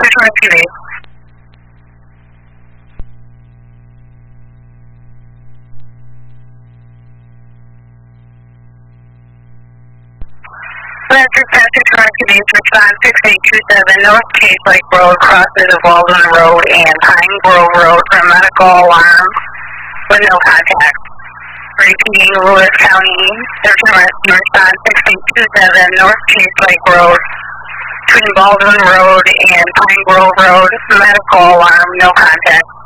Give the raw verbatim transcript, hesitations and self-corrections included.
Rescue. Electric Patrick Rescue, respond six eight two seven, North Cave Lake Road, crosses of Walden Road and Pine Grove Road for medical alarm with no contact. Repeating, Lewis County Search and Rescue, respond six eight two seven, North Cave Lake Road, between Baldwin Road and Pine Grove Road, medical alarm, no contact.